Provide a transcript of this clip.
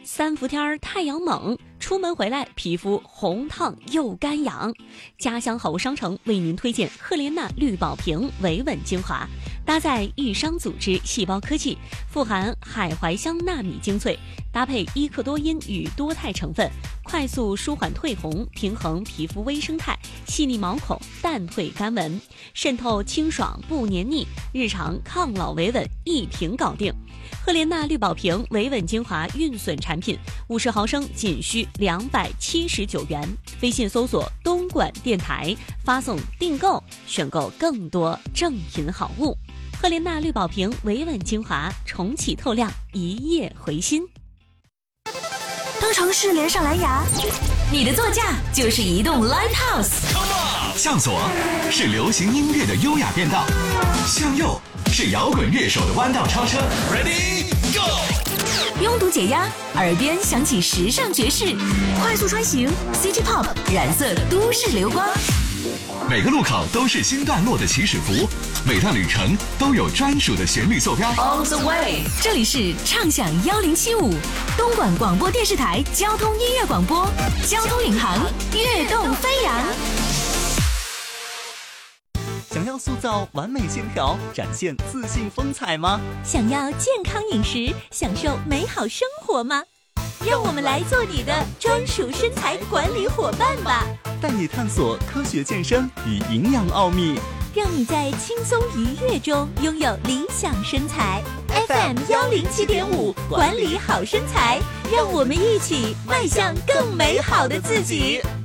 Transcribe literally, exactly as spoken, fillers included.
三伏天太阳猛，出门回来皮肤红烫又干痒。家乡好物商城为您推荐赫莲娜绿宝瓶维稳精华，搭载益生组织细胞科技，富含海淮香纳米精粹，搭配伊克多因与多肽成分，快速舒缓褪红，平衡皮肤微生态，细腻毛孔，淡退干纹，渗透清爽不黏腻，日常抗老维稳一瓶搞定。赫莲娜绿宝瓶维稳精华运损产品，五十毫升仅需两百七十九元。微信搜索东莞电台，发送订购，选购更多正品好物。赫莲娜绿宝瓶维稳精华，重启透亮，一夜回心。 当城市连上蓝牙，你的座驾就是移动 Lighthouse。 向左是流行音乐的优雅变道，向右是摇滚乐手的弯道超车。Ready go！ 拥堵解压，耳边响起时尚爵士，快速穿行 City Pop 染色都市流光。 每个路口都是新段落的起始符，每段旅程都有专属的旋律坐标。 On the way， 这里是畅享一零七五东莞广播电视台交通音乐广播，交通领航，跃动飞扬。 想要塑造完美线条，展现自信风采吗？ 想要健康饮食，享受美好生活吗？让我们来做你的专属身材管理伙伴吧， 带你探索科学健身与营养奥秘， 让你在轻松愉悦中拥有理想身材。F M 幺零七点五，管理好身材，让我们一起迈向更美好的自己。